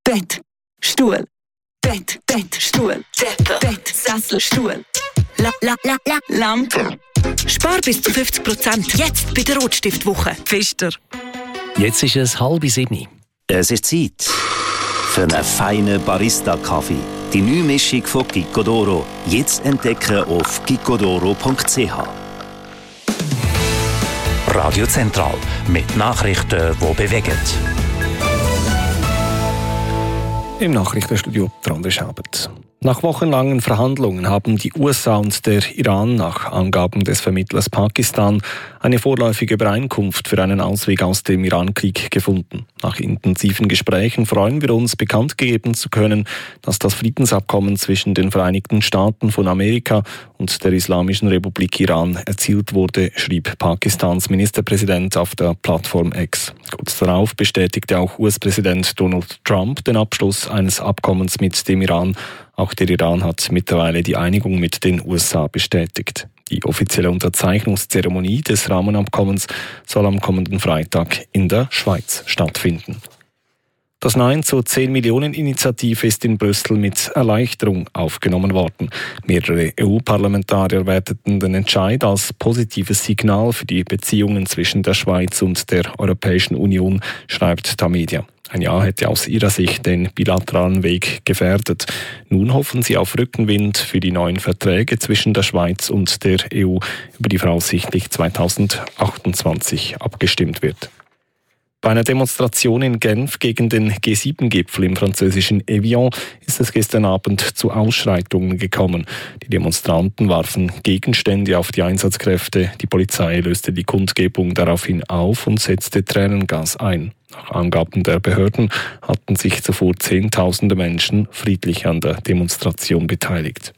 Bett, Stuhl. Bett, Stuhl. Bett, Sessel, Stuhl. Lampe. Spar bis zu 50%. Jetzt bei der Rotstiftwoche. Pfister. Jetzt ist es 6:30. Es ist Zeit für einen feinen Barista-Kaffee. Die neue Mischung von Gicodoro. Jetzt entdecken auf gicodoro.ch. Radio Zentral mit Nachrichten, die bewegen. Im Nachrichtenstudio Trondheim Schabert. Nach wochenlangen Verhandlungen haben die USA und der Iran nach Angaben des Vermittlers Pakistan eine vorläufige Übereinkunft für einen Ausweg aus dem Iran-Krieg gefunden. Nach intensiven Gesprächen freuen wir uns, bekannt geben zu können, dass das Friedensabkommen zwischen den Vereinigten Staaten von Amerika und der Islamischen Republik Iran erzielt wurde, schrieb Pakistans Ministerpräsident auf der Plattform X. Kurz darauf bestätigte auch US-Präsident Donald Trump den Abschluss eines Abkommens mit dem Iran. Auch der Iran hat mittlerweile die Einigung mit den USA bestätigt. Die offizielle Unterzeichnungszeremonie des Rahmenabkommens soll am kommenden Freitag in der Schweiz stattfinden. Das Nein zur 10-Millionen-Initiative ist in Brüssel mit Erleichterung aufgenommen worden. Mehrere EU-Parlamentarier werteten den Entscheid als positives Signal für die Beziehungen zwischen der Schweiz und der Europäischen Union, schreibt Tamedia. Ein Ja hätte aus ihrer Sicht den bilateralen Weg gefährdet. Nun hoffen sie auf Rückenwind für die neuen Verträge zwischen der Schweiz und der EU, über die voraussichtlich 2028 abgestimmt wird. Bei einer Demonstration in Genf gegen den G7-Gipfel im französischen Evian ist es gestern Abend zu Ausschreitungen gekommen. Die Demonstranten warfen Gegenstände auf die Einsatzkräfte. Die Polizei löste die Kundgebung daraufhin auf und setzte Tränengas ein. Nach Angaben der Behörden hatten sich zuvor Zehntausende Menschen friedlich an der Demonstration beteiligt.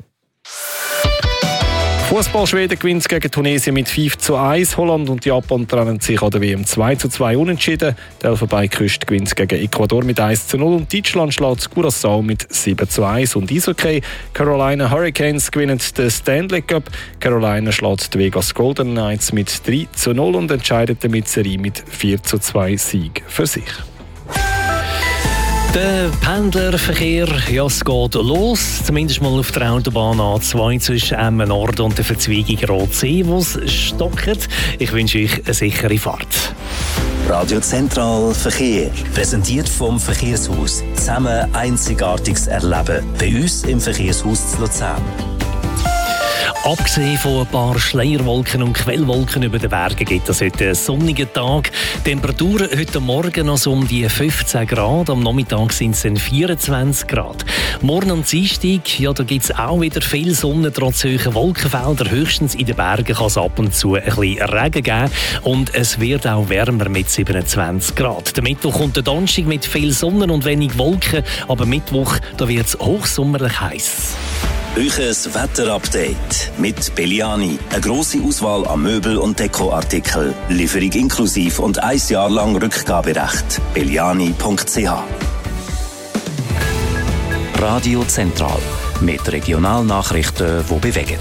Fußball-Schweden gewinnt gegen Tunesien mit 5:1. Holland und Japan trennen sich an der WM 2:2 unentschieden. Die Elfenbeinküste gewinnt gegen Ecuador mit 1:0 und Deutschland schlägt Curaçao mit 7:1. Und Eishockey, Carolina Hurricanes gewinnen den Stanley Cup. Carolina schlägt die Vegas Golden Knights mit 3:0 und entscheidet damit die Serie mit 4:2 Sieg für sich. Der Pendlerverkehr, ja, es geht los. Zumindest mal auf der Autobahn A2 zwischen Emmen Nord und der Verzweigung Rotsee, wo es stockt. Ich wünsche euch eine sichere Fahrt. Radio Zentral Verkehr. Präsentiert vom Verkehrshaus. Zusammen Einzigartiges erleben. Bei uns im Verkehrshaus zu Luzern. Abgesehen von ein paar Schleierwolken und Quellwolken über den Bergen gibt es heute einen sonnigen Tag. Temperaturen heute Morgen noch so um die 15 Grad, am Nachmittag sind es dann 24 Grad. Morgen am Dienstag, ja, da gibt es auch wieder viel Sonne, trotz hoher Wolkenfelder. Höchstens in den Bergen kann es ab und zu ein bisschen Regen geben und es wird auch wärmer mit 27 Grad. Der Mittwoch und der Donnerstag mit viel Sonne und wenig Wolken, aber Mittwoch, da wird es hochsommerlich heiß. Euches Wetterupdate mit Belliani. Eine grosse Auswahl an Möbel- und Dekoartikeln. Lieferung inklusiv und 1 Jahr lang Rückgaberecht. Belliani.ch. Radio Zentral. Mit Regionalnachrichten, die bewegen.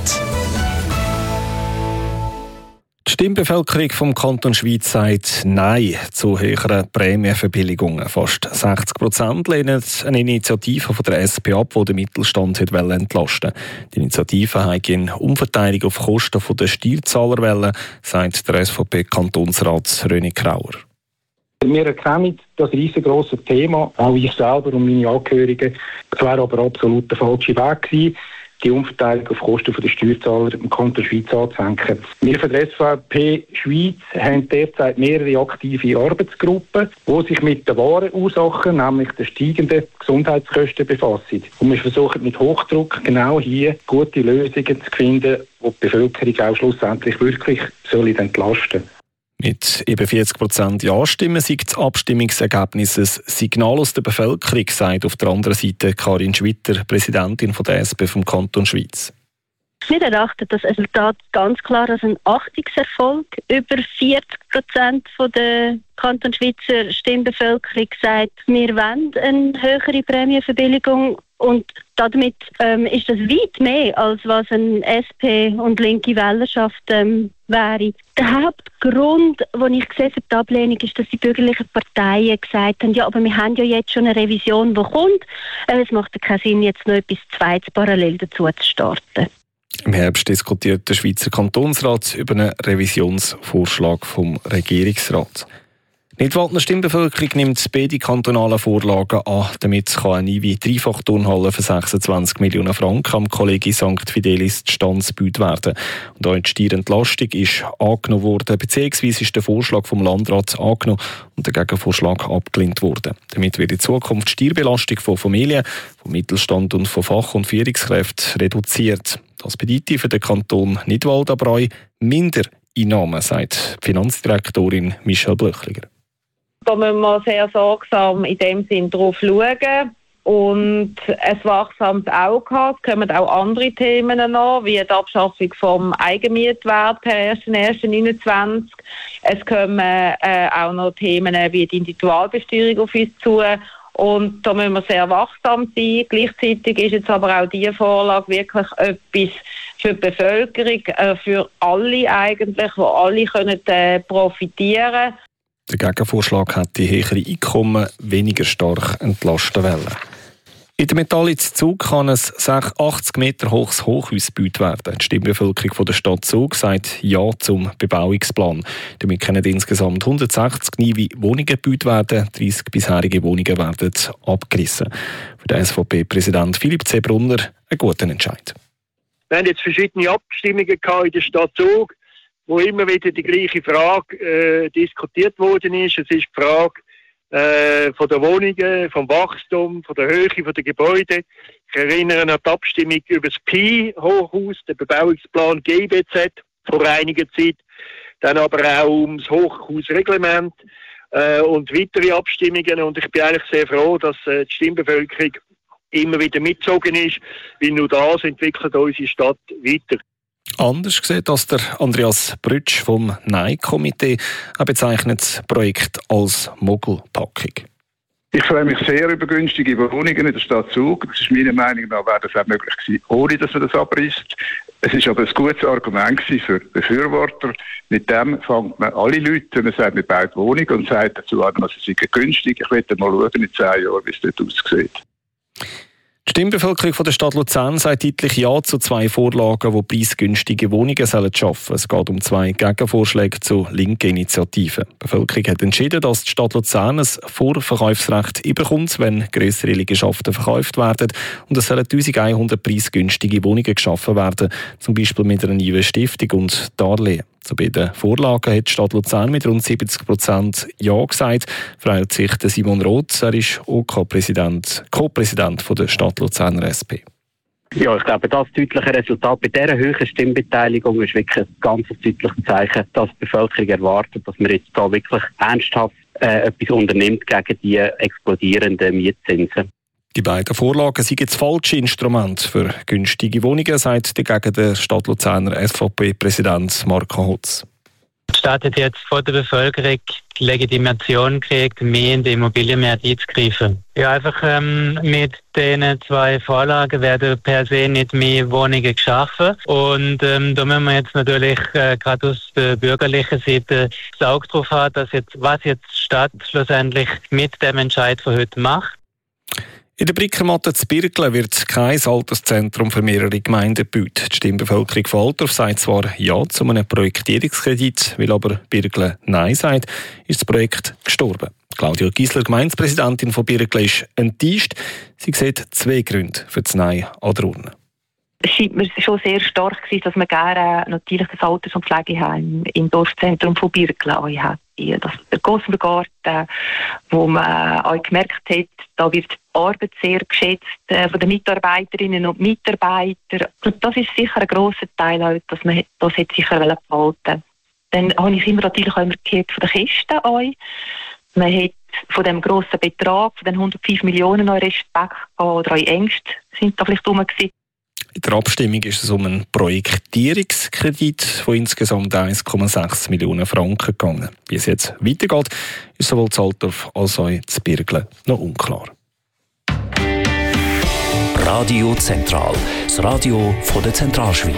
Die Stimmbevölkerung vom Kanton Schwyz sagt Nein zu höheren Prämienverbilligungen. Fast 60% lehnen eine Initiative von der SP ab, die den Mittelstand entlasten will. Die Initiative hat eine Umverteilung auf Kosten der Steuerzahler wollen, sagt der SVP-Kantonsrat René Krauer. Wir erkennen das riesengroße Thema, auch ich selber und meine Angehörigen. Es wäre aber absolut der falsche Weg gewesen, die Umverteilung auf Kosten der Steuerzahler im Kanton Schwyz anzuhängen. Wir von der SVP Schwyz haben derzeit mehrere aktive Arbeitsgruppen, die sich mit den wahren Ursachen, nämlich den steigenden Gesundheitskosten, befassen. Und wir versuchen mit Hochdruck genau hier gute Lösungen zu finden, die die Bevölkerung auch schlussendlich wirklich entlasten sollen. Mit eben 40% Ja-Stimmen sei das Abstimmungsergebnis ein Signal aus der Bevölkerung, sagt auf der anderen Seite Karin Schwitter, Präsidentin von der SP vom Kanton Schwyz. Wir erachten das Resultat ganz klar als einen Achtungserfolg. Über 40% der Kanton Schweizer Stimmbevölkerung sagt, wir wollen eine höhere Prämienverbilligung. Und damit ist das weit mehr, als was eine SP und linke Wählerschaft wäre. Der Hauptgrund, den ich sehe für die Ablehnung, ist, dass die bürgerlichen Parteien gesagt haben, ja, aber wir haben ja jetzt schon eine Revision, die kommt. Es macht ja keinen Sinn, jetzt noch etwas Zweites parallel dazu zu starten. Im Herbst diskutiert der Schweizer Kantonsrat über einen Revisionsvorschlag vom Regierungsrat. Die Nidwaldner Stimmbevölkerung nimmt beide kantonalen Vorlagen an. Damit kann eine neue Dreifach-Turnhalle für 26 Millionen Franken am Kollegi St. Fidelis Standsbüt werden. Und auch die Steuerentlastung ist angenommen worden, beziehungsweise ist der Vorschlag vom Landrat angenommen und der Gegenvorschlag abgelehnt worden. Damit wird in Zukunft die Steuerbelastung von Familien, vom Mittelstand und von Fach- und Führungskräften reduziert. Das bedeutet für den Kanton Nidwald aber auch Mindereinnahmen, sagt die Finanzdirektorin Michelle Blöchliger. Da müssen wir sehr sorgsam in dem Sinn drauf schauen und ein wachsames Auge haben. Es kommen auch andere Themen noch, wie die Abschaffung vom Eigenmietwert per 1.1.29. Es kommen auch noch Themen wie die Individualbesteuerung auf uns zu. Und da müssen wir sehr wachsam sein. Gleichzeitig ist jetzt aber auch diese Vorlage wirklich etwas für die Bevölkerung, für alle eigentlich, wo alle können profitieren können. Der Gegenvorschlag hat die höheren Einkommen weniger stark entlasten wollen. In der Metallitz Zug kann ein 80 Meter hohes Hochhaus gebaut werden. Die Stimmbevölkerung der Stadt Zug sagt Ja zum Bebauungsplan. Damit können insgesamt 160 neue Wohnungen gebaut werden. 30 bisherige Wohnungen werden abgerissen. Für den SVP-Präsident Philipp C. Brunner ein guter Entscheid. Wir haben jetzt verschiedene Abstimmungen in der Stadt Zug, wo immer wieder die gleiche Frage diskutiert worden ist. Es ist die Frage von der Wohnungen, vom Wachstum, von der Höhe von der Gebäude. Ich erinnere an die Abstimmung über das PI-Hochhaus, den Bebauungsplan GBZ vor einiger Zeit. Dann aber auch ums Hochhausreglement und weitere Abstimmungen. Und ich bin eigentlich sehr froh, dass die Stimmbevölkerung immer wieder mitgezogen ist, weil nur das entwickelt unsere Stadt weiter. Anders sieht als der Andreas Brütsch vom Nein-Komitee. Er bezeichnet das Projekt als Mogelpackung. Ich freue mich sehr über günstige Wohnungen in der Stadt Zug. Das ist meiner Meinung nach wäre das auch möglich gewesen, ohne dass man das abreißt. Es ist aber ein gutes Argument für die Befürworter. Mit dem fängt man alle Leute, man sagt, man baut Wohnungen und sagt dazu an, dass es günstig ist. Ich werde mal schauen in 10 Jahren, wie es dort aussieht. Die Stimmbevölkerung der Stadt Luzern sagt deutlich Ja zu 2 Vorlagen, die preisgünstige Wohnungen schaffen sollen. Es geht um 2 Gegenvorschläge zu linken Initiativen. Die Bevölkerung hat entschieden, dass die Stadt Luzern ein Vorverkaufsrecht überkommt, wenn grössere Liegenschaften verkauft werden. Und es sollen 1100 preisgünstige Wohnungen geschaffen werden, zum Beispiel mit einer neuen Stiftung und Darlehen. Zu beiden Vorlagen hat die Stadt Luzern mit rund 70% Ja gesagt, freut sich Simon Roth. Er ist OK-Co-Präsident der Stadt Luzerner SP. Ja, ich glaube, das deutliche Resultat bei dieser hohen Stimmbeteiligung ist wirklich ein ganz deutliches Zeichen, dass die Bevölkerung erwartet, dass man jetzt da wirklich ernsthaft etwas unternimmt gegen die explodierenden Mietzinsen. Die beiden Vorlagen sind das falsche Instrument für günstige Wohnungen, sagt dagegen der Stadt Luzerner SVP-Präsident Marco Hotz. Die Stadt hat jetzt von der Bevölkerung die Legitimation gekriegt, mehr in den Immobilienmarkt einzugreifen. Ja, einfach mit diesen 2 Vorlagen werden per se nicht mehr Wohnungen geschaffen. Und da müssen wir jetzt natürlich gerade aus der bürgerlichen Seite das Auge drauf haben, dass was jetzt die Stadt schlussendlich mit dem Entscheid von heute macht. In der Brickermatte zu Birkle wird kein Alterszentrum für mehrere Gemeinden gebaut. Die Stimmbevölkerung von Altdorf sagt zwar Ja zu einem Projektierungskredit, weil aber Birkle Nein sagt, ist das Projekt gestorben. Claudia Giesler, Gemeindepräsidentin von Birkle, ist enttäuscht. Sie sieht 2 Gründe für das Nein an der Urne. Es scheint mir schon sehr stark gewesen, dass man gerne natürlich das Alters- und Pflegeheim im Dorfzentrum von Birkle hat. Das der Gossengarten, wo man auch gemerkt hat, da wird die Arbeit sehr geschätzt von den Mitarbeiterinnen und Mitarbeitern. Und das ist sicher ein grosser Teil, auch, dass man das sicher behalten wollte. Dann habe ich immer natürlich auch immer gehört von den Kisten auch. Man hat von dem grossen Betrag, von den 105 Millionen Euro Respekt oder auch Ängste sind da vielleicht rum gewesen. In der Abstimmung ist es um einen Projektierungskredit von insgesamt 1,6 Millionen Franken gegangen. Wie es jetzt weitergeht, ist sowohl in Altdorf als auch in Birkle noch unklar. Radio Zentral, das Radio von der Zentralschweiz.